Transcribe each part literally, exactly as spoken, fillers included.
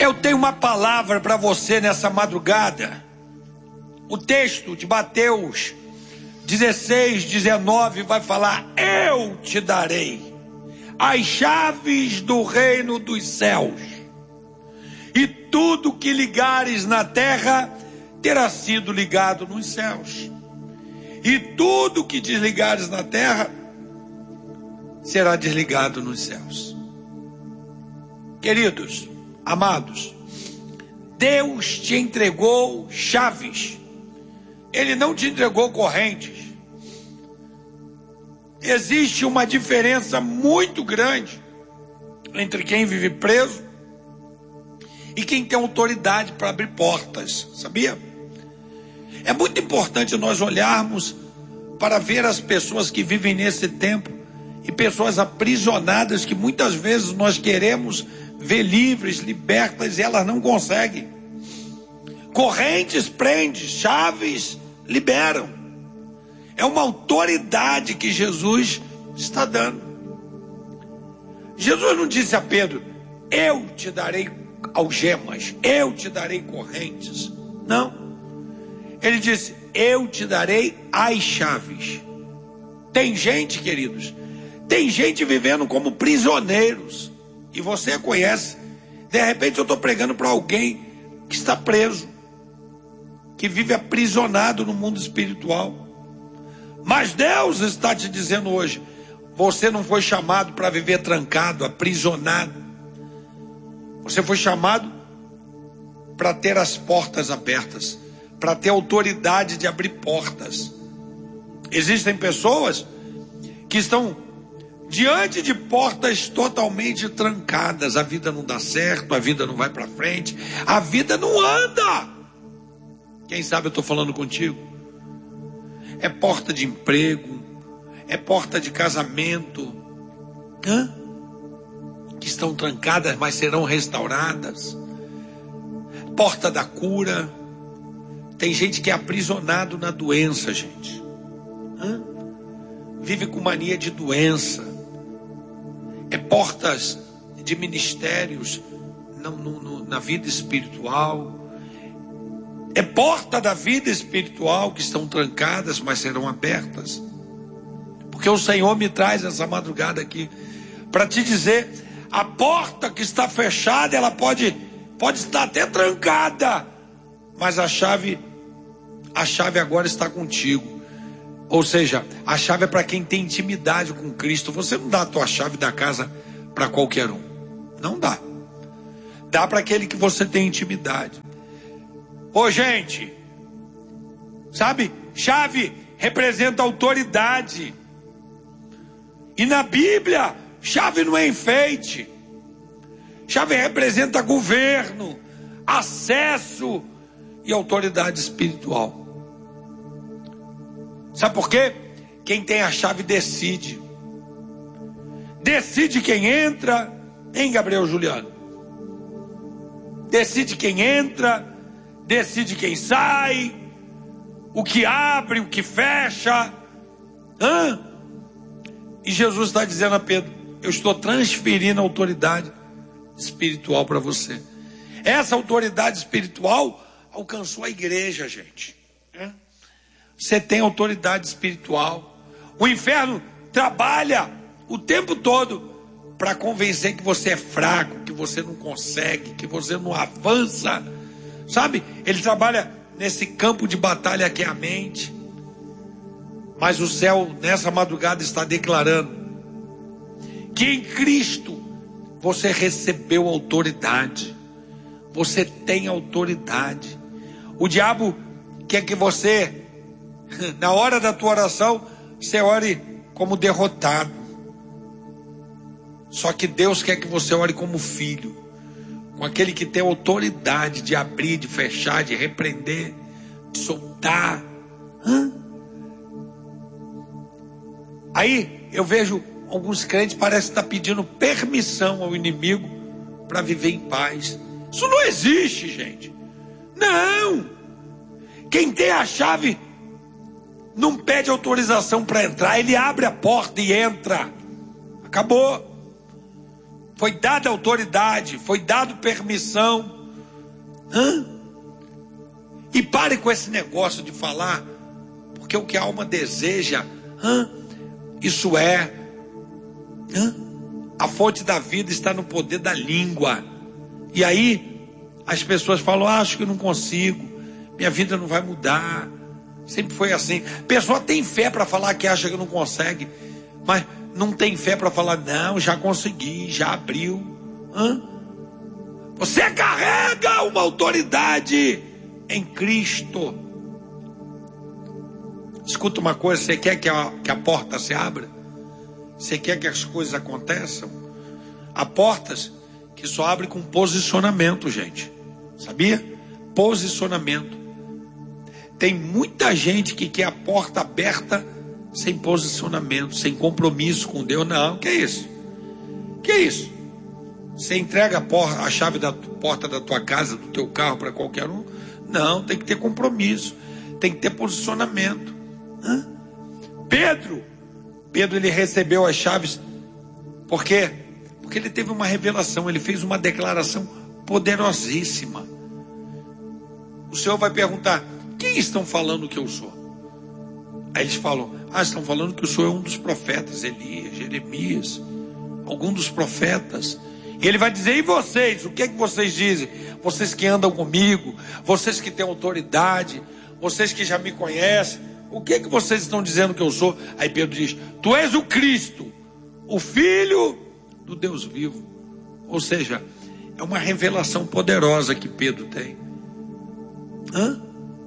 Eu tenho uma palavra para você nessa madrugada. O texto de Mateus dezesseis, dezenove vai falar: eu te darei as chaves do reino dos céus, e tudo que ligares na terra terá sido ligado nos céus, e tudo que desligares na terra será desligado nos céus. Queridos, amados, Deus te entregou chaves. Ele não te entregou correntes. Existe uma diferença muito grande entre quem vive preso e quem tem autoridade para abrir portas, sabia? É muito importante nós olharmos para ver as pessoas que vivem nesse tempo e pessoas aprisionadas que muitas vezes nós queremos ver livres, libertas, e elas não conseguem. Correntes prendem, chaves liberam. É uma autoridade que Jesus está dando. Jesus não disse a Pedro: eu te darei algemas, eu te darei correntes. Não. Ele disse: eu te darei as chaves. Tem gente, queridos, tem gente vivendo como prisioneiros, e você conhece. De repente eu estou pregando para alguém que está preso, que vive aprisionado no mundo espiritual. Mas Deus está te dizendo hoje: você não foi chamado para viver trancado, aprisionado. Você foi chamado para ter as portas abertas, para ter autoridade de abrir portas. Existem pessoas que estão diante de portas totalmente trancadas. A vida não dá certo, a vida não vai para frente, a vida não anda. Quem sabe eu estou falando contigo? É porta de emprego, é porta de casamento, hã? que estão trancadas, mas serão restauradas. Porta da cura. Tem gente que é aprisionado na doença, gente. Hã? Vive com mania de doença. É portas de ministérios no, no, na vida espiritual. É porta da vida espiritual que estão trancadas, mas serão abertas. Porque o Senhor me traz essa madrugada aqui para te dizer: a porta que está fechada, ela pode, pode estar até trancada, mas a chave, a chave agora está contigo. Ou seja, a chave é para quem tem intimidade com Cristo. Você não dá a tua chave da casa para qualquer um. Não dá. Dá para aquele que você tem intimidade. Ô gente, sabe, chave representa autoridade. E na Bíblia, chave não é enfeite. Chave representa governo, acesso e autoridade espiritual. Sabe por quê? Quem tem a chave decide. Decide quem entra, hein, Gabriel Juliano? Decide quem entra, decide quem sai, o que abre, o que fecha. Hã? E Jesus está dizendo a Pedro: eu estou transferindo a autoridade espiritual para você. Essa autoridade espiritual alcançou a igreja, gente. Hã? Você tem autoridade espiritual. O inferno trabalha o tempo todo para convencer que você é fraco, que você não consegue, que você não avança. Sabe? Ele trabalha nesse campo de batalha que é a mente. Mas o céu nessa madrugada está declarando que em Cristo você recebeu autoridade. Você tem autoridade. O diabo quer que você, na hora da tua oração, você ore como derrotado. Só que Deus quer que você ore como filho, com aquele que tem autoridade de abrir, de fechar, de repreender, de soltar. Hã? Aí eu vejo alguns crentes parece estar pedindo permissão ao inimigo para viver em paz. Isso não existe, gente. Não. Quem tem a chave não pede autorização para entrar, ele abre a porta e entra. Acabou. foi dada autoridade, foi dado permissão. Hã? E pare com esse negócio de falar, porque o que a alma deseja, hã? Isso é. Hã? A fonte da vida está no poder da língua. E aí, as pessoas falam, ah, acho que não consigo, minha vida não vai mudar. Sempre foi assim. A pessoa tem fé para falar que acha que não consegue, mas não tem fé para falar, não, já consegui, já abriu. Hã? Você carrega uma autoridade em Cristo. Escuta uma coisa, você quer que a, que a porta se abra? Você quer que as coisas aconteçam? Há portas que só abrem com posicionamento, gente. Sabia? Posicionamento. Tem muita gente que quer a porta aberta sem posicionamento, sem compromisso com Deus. Não, que é isso? Que é isso? Você entrega a, porta, a chave da porta da tua casa, do teu carro para qualquer um? Não, tem que ter compromisso, tem que ter posicionamento. Hã? Pedro, Pedro ele recebeu as chaves, por quê? Porque ele teve uma revelação, ele fez uma declaração poderosíssima. O Senhor vai perguntar, quem estão falando que eu sou? Aí eles falam, ah, estão falando que o Senhor é um dos profetas, Elias, Jeremias, algum dos profetas. E ele vai dizer, e vocês, o que é que vocês dizem? Vocês que andam comigo, vocês que têm autoridade, vocês que já me conhecem, o que é que vocês estão dizendo que eu sou? Aí Pedro diz, tu és o Cristo, o Filho do Deus vivo. Ou seja, é uma revelação poderosa que Pedro tem. Hã?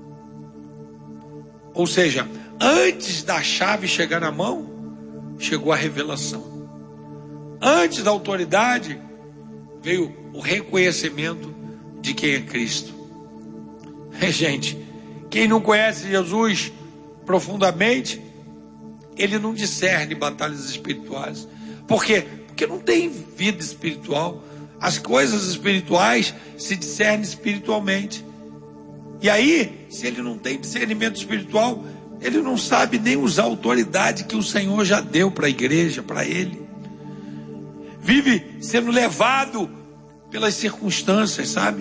Ou seja, antes da chave chegar na mão, chegou a revelação. Antes da autoridade, veio o reconhecimento de quem é Cristo. É, gente, quem não conhece Jesus profundamente, ele não discerne batalhas espirituais. Por quê? Porque não tem vida espiritual. As coisas espirituais se discernem espiritualmente. E aí, se ele não tem discernimento espiritual, ele não sabe nem usar a autoridade que o Senhor já deu para a igreja, para ele. Vive sendo levado pelas circunstâncias, sabe?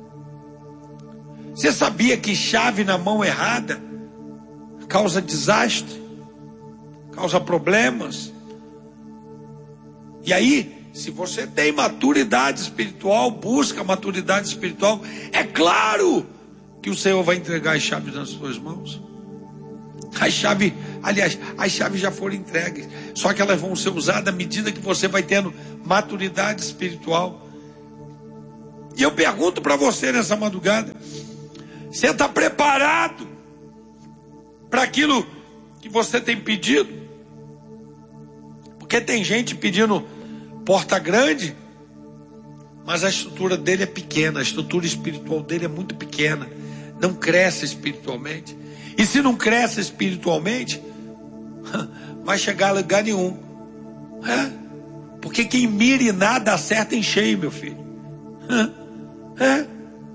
Você sabia que chave na mão errada causa desastre, causa problemas? E aí, se você tem maturidade espiritual, busca maturidade espiritual, é claro que o Senhor vai entregar as chaves nas suas mãos. As chaves, aliás, as chaves já foram entregues, só que elas vão ser usadas à medida que você vai tendo maturidade espiritual. E eu pergunto para você nessa madrugada, você está preparado para aquilo que você tem pedido? Porque tem gente pedindo porta grande, mas a estrutura dele é pequena, a estrutura espiritual dele é muito pequena, não cresce espiritualmente. E se não cresce espiritualmente, vai chegar a lugar nenhum. É? Porque quem mira e nada acerta em cheio, meu filho. É? É?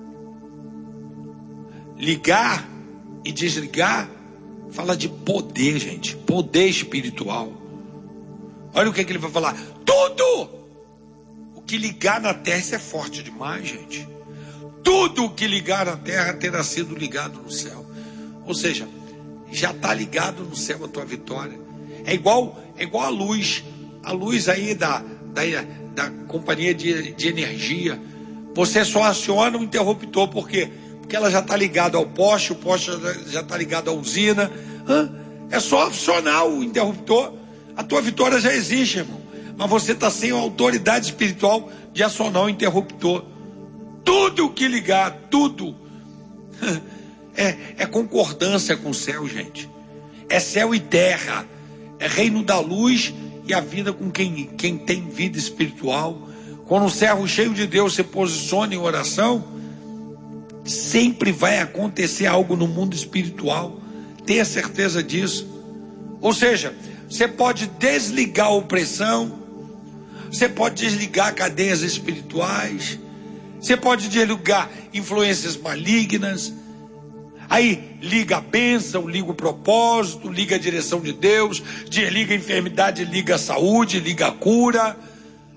Ligar e desligar fala de poder, gente. Poder espiritual. Olha o que, é que ele vai falar. Tudo o que ligar na terra, isso é forte demais, gente. Tudo o que ligar na terra terá sido ligado no céu. Ou seja, já está ligado no céu a tua vitória. É igual, é igual a luz. A luz aí da, da, da companhia de, de energia. Você só aciona o interruptor. Por quê? Porque ela já está ligada ao poste, o poste já está ligado à usina. Hã? É só acionar o interruptor. A tua vitória já existe, irmão. Mas você está sem a autoridade espiritual de acionar o interruptor. Tudo o que ligar, tudo... É, é concordância com o céu, gente. É céu e terra. É reino da luz e a vida com quem, quem tem vida espiritual. Quando um servo cheio de Deus se posiciona em oração, sempre vai acontecer algo no mundo espiritual. Tenha certeza disso. Ou seja, você pode desligar a opressão, você pode desligar cadeias espirituais, você pode desligar influências malignas. Aí liga a bênção, liga o propósito, liga a direção de Deus, desliga a enfermidade, liga a saúde, liga a cura.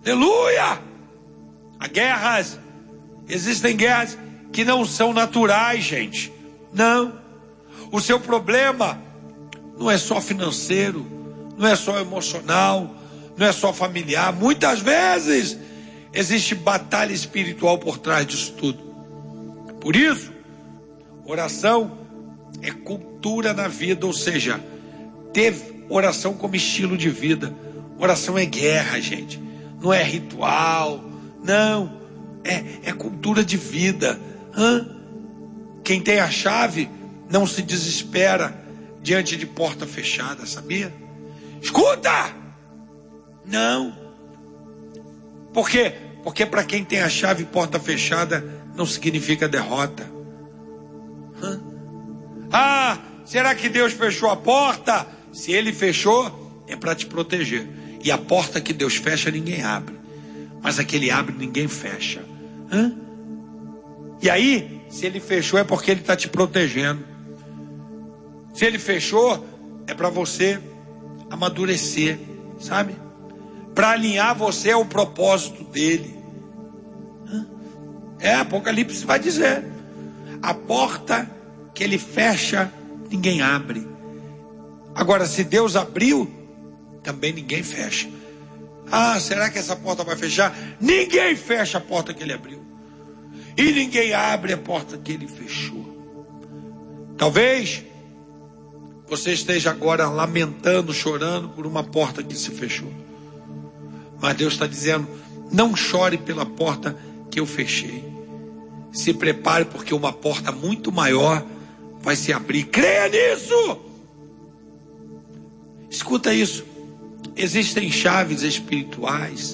Aleluia! Há guerras, existem guerras que não são naturais, gente. Não. O seu problema não é só financeiro, não é só emocional, não é só familiar. Muitas vezes existe batalha espiritual por trás disso tudo. Por isso, oração é cultura na vida, ou seja, ter oração como estilo de vida. Oração é guerra, gente. Não é ritual, não. É, é cultura de vida. Hã? Quem tem a chave não se desespera diante de porta fechada, sabia? Escuta! Não. Por quê? Porque para quem tem a chave porta fechada não significa derrota. Hã? Ah, será que Deus fechou a porta? Se Ele fechou, é para te proteger. E a porta que Deus fecha, ninguém abre. Mas a que Ele abre, ninguém fecha. Hã? E aí, se Ele fechou, é porque Ele está te protegendo. Se Ele fechou, é para você amadurecer, sabe? Para alinhar você ao propósito dEle. Hã? É, Apocalipse vai dizer. A porta que Ele fecha, ninguém abre. Agora, se Deus abriu, também ninguém fecha. Ah, será que essa porta vai fechar? Ninguém fecha a porta que Ele abriu. E ninguém abre a porta que Ele fechou. Talvez você esteja agora lamentando, chorando por uma porta que se fechou. Mas Deus está dizendo, não chore pela porta que eu fechei. Se prepare, porque uma porta muito maior vai se abrir. Creia nisso! Escuta isso. Existem chaves espirituais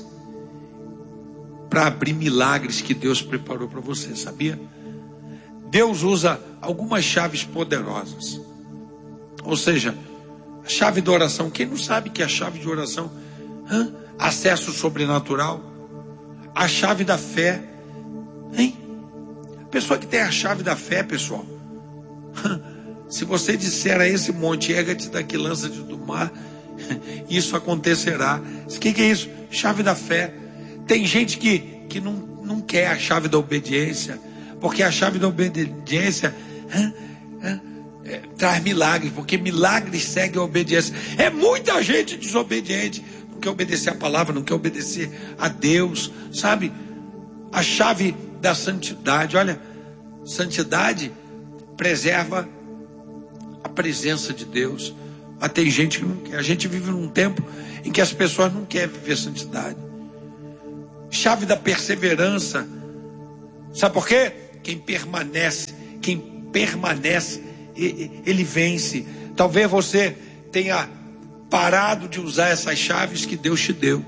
para abrir milagres que Deus preparou para você, sabia? Deus usa algumas chaves poderosas. Ou seja, a chave da oração. Quem não sabe que é a chave de oração? Hã? Acesso sobrenatural. A chave da fé. Hein? A pessoa que tem a chave da fé, pessoal. Hã? Se você disser a esse monte, erga-te daqui, lança-te do mar, isso acontecerá. O que, que é isso? Chave da fé. Tem gente que, que não, não quer a chave da obediência, porque a chave da obediência hã, hã, é, traz milagres, porque milagres seguem a obediência. É muita gente desobediente, não quer obedecer a palavra, não quer obedecer a Deus, sabe? A chave da santidade, olha, santidade preserva a presença de Deus. Mas tem gente que não quer. A gente vive num tempo em que as pessoas não querem viver santidade. Chave da perseverança. Sabe por quê? Quem permanece, quem permanece, ele vence. Talvez você tenha parado de usar essas chaves que Deus te deu.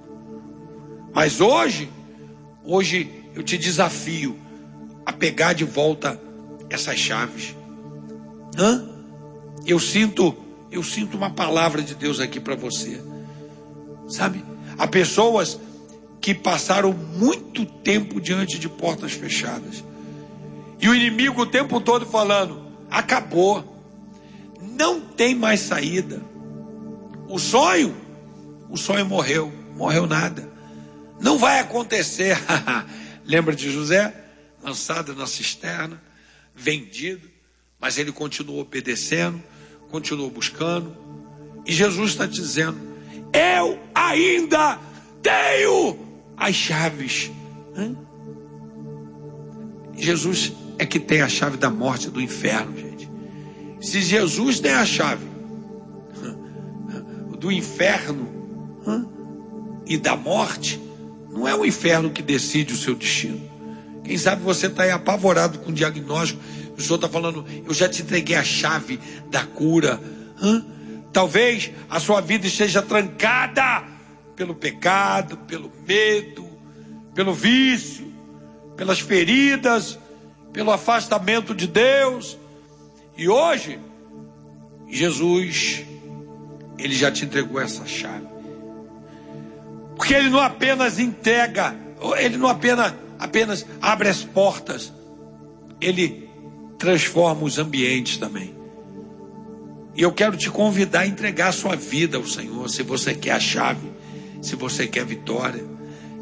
Mas hoje, hoje eu te desafio a pegar de volta essas chaves. Hã? Eu sinto, eu sinto uma palavra de Deus aqui para você. Sabe? Há pessoas que passaram muito tempo diante de portas fechadas. E o inimigo o tempo todo falando, acabou. Não tem mais saída. O sonho, o sonho morreu. Morreu nada. Não vai acontecer. Lembra de José? Lançado na cisterna, vendido. Mas ele continuou obedecendo, continuou buscando. E Jesus está dizendo, eu ainda tenho as chaves. Hã? Jesus é que tem a chave da morte e do inferno, gente. Se Jesus tem a chave do inferno hã? e da morte, não é o inferno que decide o seu destino. Quem sabe você está aí apavorado com o diagnóstico. O Senhor está falando, eu já te entreguei a chave da cura. Hã? Talvez a sua vida esteja trancada pelo pecado, pelo medo, pelo vício, pelas feridas, pelo afastamento de Deus. E hoje, Jesus, Ele já te entregou essa chave. Porque Ele não apenas entrega, Ele não apenas, apenas abre as portas, Ele transforma os ambientes também. E eu quero te convidar a entregar a sua vida ao Senhor, se você quer a chave, se você quer vitória.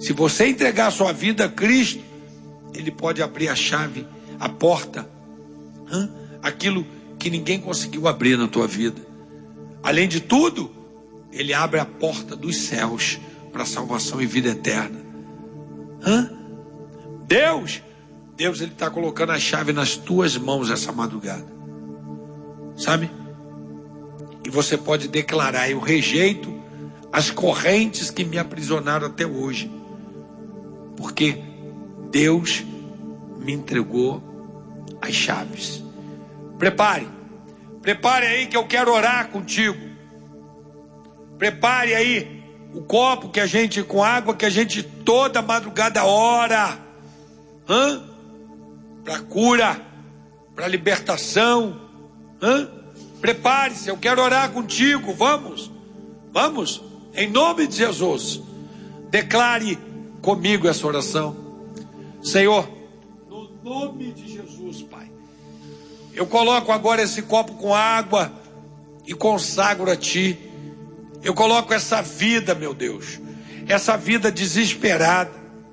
Se você entregar a sua vida a Cristo, Ele pode abrir a chave, a porta, hã? Aquilo que ninguém conseguiu abrir na tua vida. Além de tudo, Ele abre a porta dos céus para salvação e vida eterna. Hã? Deus, Deus Ele está colocando a chave nas tuas mãos essa madrugada. Sabe? E você pode declarar: eu rejeito as correntes que me aprisionaram até hoje, porque Deus me entregou as chaves. Prepare, prepare aí que eu quero orar contigo. Prepare aí o copo que a gente, com água que a gente toda madrugada ora, hã? Para cura, para libertação, hã? Prepare-se, eu quero orar contigo. Vamos, vamos, em nome de Jesus. Declare comigo essa oração. Senhor, no nome de Jesus, Pai, eu coloco agora esse copo com água e consagro a Ti. Eu coloco essa vida, meu Deus, essa vida desesperada,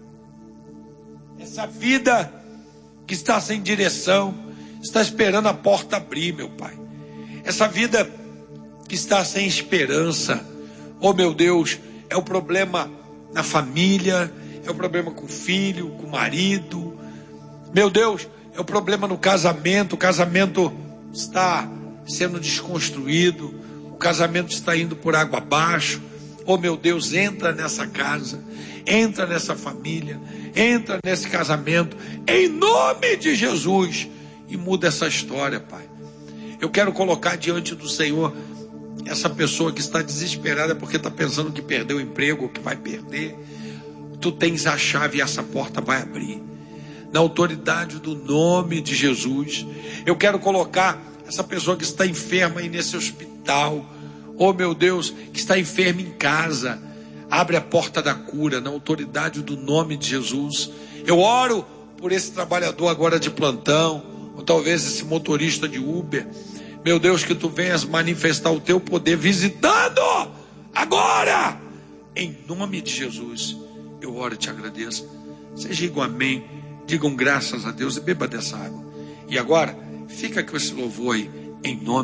essa vida que está sem direção, está esperando a porta abrir, meu Pai. Essa vida que está sem esperança, oh meu Deus, é o problema na família, é o problema com o filho, com o marido, meu Deus, é o problema no casamento. O casamento está sendo desconstruído, o casamento está indo por água abaixo. Oh meu Deus, entra nessa casa, entra nessa família, entra nesse casamento, em nome de Jesus, e muda essa história, Pai. Eu quero colocar diante do Senhor essa pessoa que está desesperada porque está pensando que perdeu o emprego, que vai perder. Tu tens a chave e essa porta vai abrir. Na autoridade do nome de Jesus, eu quero colocar essa pessoa que está enferma aí nesse hospital. Oh meu Deus, que está enferma em casa. Abre a porta da cura, na autoridade do nome de Jesus. Eu oro por esse trabalhador agora de plantão, ou talvez esse motorista de Uber. Meu Deus, que Tu venhas manifestar o Teu poder visitando agora, em nome de Jesus. Eu oro e Te agradeço. Vocês digam amém, digam graças a Deus e beba dessa água. E agora, fica com esse louvor aí, em nome